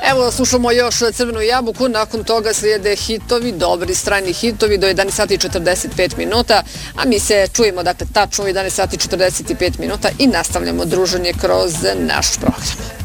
Evo, slušamo još Crvenu jabuku, nakon toga slijede hitovi, dobri strani hitovi do 11 sati i 45 minuta, a mi se čujemo, dakle, tačno u 11 sati i 45 minuta i nastavljamo druženje kroz naš program.